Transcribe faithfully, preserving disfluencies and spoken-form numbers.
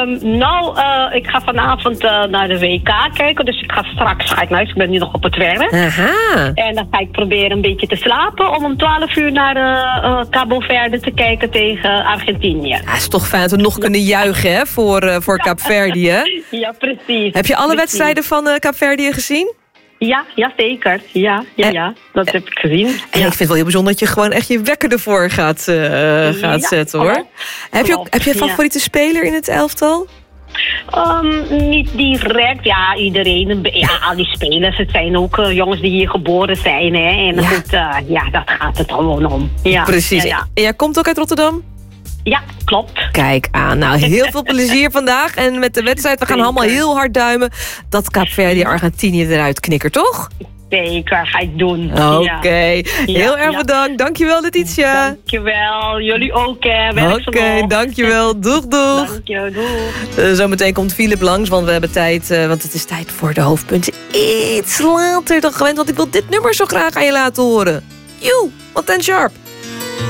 Um, nou, uh, ik ga vanavond uh, naar de W K kijken. Dus ik ga straks ga ik naar huis. Ik ben nu nog op het werk. Aha. En dan ga ik proberen een beetje te slapen. Om om twaalf uur naar uh, uh, Cabo Verde te kijken tegen Argentinië. Ja, het is toch fijn dat we nog kunnen juichen hè, voor, uh, voor Kaapverdië. Hè? Ja, precies. Heb je alle precies. wedstrijden van uh, Kaapverdië gezien? Ja, ja, zeker. Ja, ja, en, ja. Dat heb ik gezien. En ja. ik vind het wel heel bijzonder dat je gewoon echt je wekker ervoor gaat, uh, gaat ja, zetten, hoor. Klopt. Heb je, ook, heb je een favoriete ja. speler in het elftal? Um, niet direct. Ja, iedereen. Ja, al die spelers. Het zijn ook uh, jongens die hier geboren zijn. Hè. En ja. Goed, uh, ja, dat gaat het gewoon om. Ja, precies. Ja, ja. En jij komt ook uit Rotterdam? Ja, klopt. Kijk aan. Nou, heel veel plezier vandaag. En met de wedstrijd, we gaan Zeker. allemaal heel hard duimen dat Kaapverdië Argentinië eruit knikkert, toch? Zeker, ga ik doen. Oké. Okay. Ja. Heel erg ja. bedankt. Dankjewel, Letitia. Dankjewel. Jullie ook, hè. Oké, okay, dankjewel. Doeg, doeg. Dank je, doeg. Uh, zometeen komt Philip langs, want we hebben tijd. Uh, want het is tijd voor de hoofdpunten. Iets later dan gewend, want ik wil dit nummer zo graag aan je laten horen. Joe, wat ten sharp.